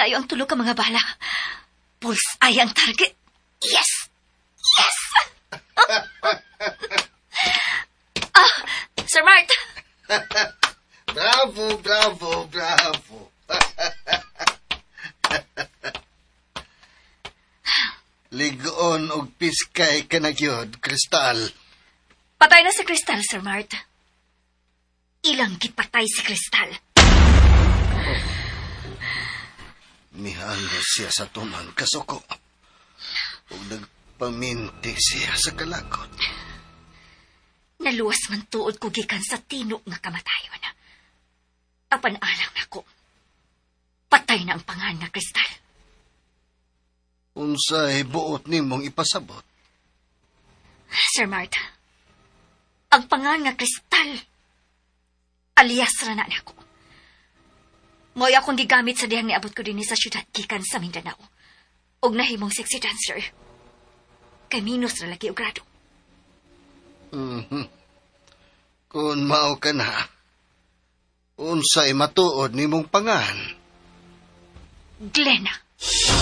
Kaayo ang tulo ka mga bala. Bullseye ang target. Yes! Yes! Sir Mart! Bravo, bravo, bravo. Ligoon og piskay ka na gyud, Kristal. Patay na si Kristal, Sir Mart. Ilang gipatay si Kristal. Mihalos siya sa tuman kasuko. Ug nagpaminti siya sa kalakot. Naluwas man tuod ko gikan sa tinok nga kamatayon. Apan alang nako. Patay na ang pangan nga Kristal. Unsay buot nimong ipasabot? Sir Mart, ang pangan nga Kristal, alias ra na nako. Mo'y akong gigamit sa dihang niabot ko din sa syudad gikan sa Mindanao. Og nahimong sexy dancer. Kay minus ra lagi og grado. Kung mao ka na, unsay matuod nimong pangan? Glenna.